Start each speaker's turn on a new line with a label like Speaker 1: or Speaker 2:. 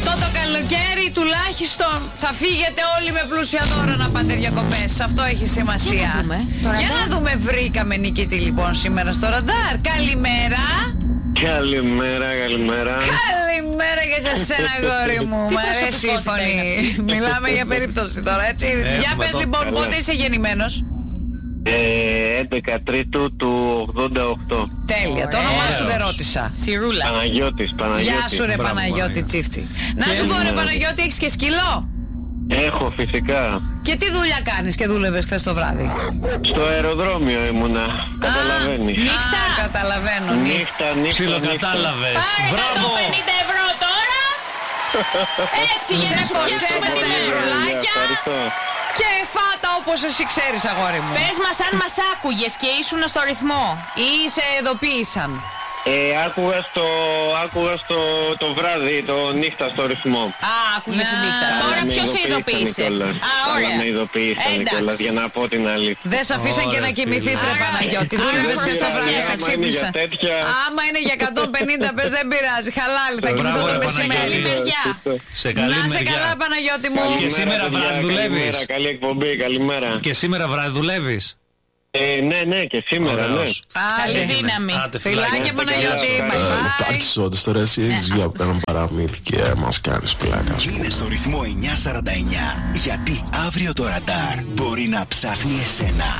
Speaker 1: Αυτό το καλοκαίρι τουλάχιστον θα φύγετε όλοι με πλούσια δώρα να πάτε διακοπές. Αυτό έχει σημασία. Για να δούμε. Βρήκαμε νικητή λοιπόν σήμερα στο ραντάρ. Καλημέρα.
Speaker 2: Καλημέρα.
Speaker 1: Καλημέρα και σε σένα, αγόρι μου. Μ' αρέσει η φωνή. Μιλάμε για περίπτωση τώρα, έτσι. Για πες λοιπόν, πότε είσαι γεννημένος?
Speaker 2: 11 Τρίτου του 88.
Speaker 1: Τέλεια, το όνομά σου δεν ρώτησα.
Speaker 3: Σιρούλα.
Speaker 2: Παναγιώτης.
Speaker 1: Γεια σου ρε Παναγιώτη Τσίφτη. Να σου πω ρε Παναγιώτη, έχεις και σκυλό?
Speaker 2: Έχω φυσικά.
Speaker 1: Και τι δουλειά κάνεις και δούλευες χθες το βράδυ?
Speaker 2: Στο αεροδρόμιο ήμουνα. Καταλαβαίνεις.
Speaker 3: Νύχτα.
Speaker 1: Καταλαβαίνω.
Speaker 2: Νύχτα.
Speaker 4: Ψιλοκατάλαβες.
Speaker 3: Μπράβο. 150 ευρώ τώρα. Έτσι για να σκοτώσουμε
Speaker 1: τα ευρωλάκια. Και φάτα όπως εσύ ξέρεις, αγόρι μου.
Speaker 3: Πες μας αν μας άκουγες και ήσουν στο ρυθμό
Speaker 1: ή σε ειδοποίησαν?
Speaker 2: Άκουγα το βράδυ, το νύχτα στο ρυθμό.
Speaker 3: Άκουγες νύχτα. Τώρα ποιος σε ειδοποίησε?
Speaker 2: Αλλά με ειδοποίησαν κιόλας, για να πω την αλήθεια.
Speaker 1: Δεν σε αφήσαν και να κοιμηθείς ρε Παναγιώτη. Δούλευες και στο βράδυ, σε ξύπνησαν. Άμα είναι για 150 πες δεν πειράζει. Χαλάλι, θα κοιμηθώ το μεσημέρι. Να σε καλά Παναγιώτη μου.
Speaker 4: Και σήμερα βράδυ δουλεύεις?
Speaker 2: Καλή εκπομπή, καλημέρα.
Speaker 4: Και σήμερα βράδυ δουλεύεις?
Speaker 2: Ναι, και σήμερα, ναι.
Speaker 3: Καλή δύναμη.
Speaker 1: Φιλάκια Παναγιώτη.
Speaker 5: Υπάρχεις όντως τώρα εσύ έχεις βγει από έναν παραμύθι και μας κάνεις πλάκα.
Speaker 6: Είναι στο ρυθμό 949, γιατί αύριο το ραντάρ μπορεί να ψάχνει εσένα.